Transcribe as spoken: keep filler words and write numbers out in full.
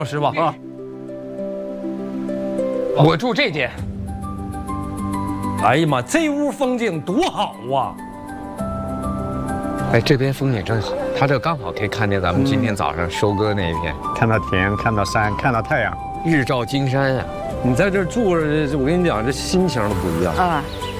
是吧？啊，我住这间。哎呀妈，这屋风景多好啊！哎，这边风景真好，它这刚好可以看见咱们今天早上收割那一片， 看到田，看到山，看到太阳， 日照金山呀、啊！你在这儿住着，我跟你讲，这心情都不一样啊。